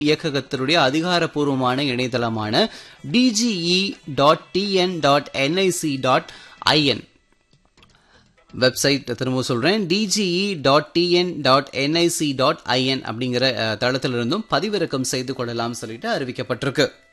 இயக்ககத்தினுடைய அதிகாரப்பூர்வமான இணையதளமான dge.tn.nic.in website திரும்ப சொல்றேன், dge.tn.nic.in அப்படிங்கிற தளத்திலிருந்தும் பதிவிறக்கம் செய்து கொள்ளலாம் சொல்லிட்டு அறிவிக்கப்பட்டிருக்கு.